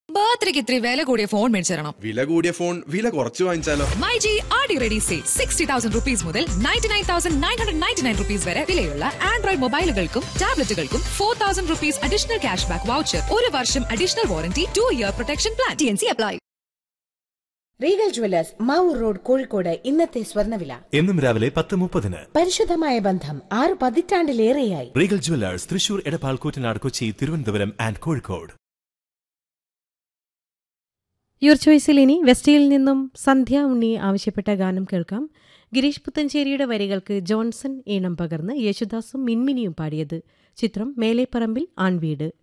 ബർത്ത്ഡേക്ക് ഇത്തിരി വില കൂടിയ ഫോൺ മേടിച്ചു തരണം. വില കൂടിയ ഫോൺ വില കുറച്ച് വാങ്ങിച്ചാലോ? മൈജി ആടി റെഡി സെയിൽ 60,000 rupees മുതൽ 99,999 rupees വരെ വിലയുള്ള Android മൊബൈലുകൾക്കും ടാബ്ലറ്റുകൾക്കും 4,000 rupees additional cash back voucher, 1 വർഷം additional warranty, 2-year protection plan. TNC apply. Regal jewellers Mavoor road Kozhikode. ഇന്നത്തെ സ്വർണ്ണവില എന്നും രാവിലെ 10:30. പരിശുദ്ധമായ ബന്ധം 6 പതിറ്റാണ്ടിലേറെയായി. Regal jewellers Thrissur, Edappal, Koottanad, Kochi, Thiruvananthapuram and Kozhikode. Your ചോയ്സിൽ ഇനി വെസ്റ്റിയിൽ നിന്നും സന്ധ്യ ഉണ്ണി ആവശ്യപ്പെട്ട ഗാനം കേൾക്കാം. ഗിരീഷ് പുത്തഞ്ചേരിയുടെ വരികൾക്ക് ജോൺസൺ ഈണം പകർന്ന് യേശുദാസും മിൻമിനിയും പാടിയത്. ചിത്രം മേലെപ്പറമ്പിൽ ആൺവീട്.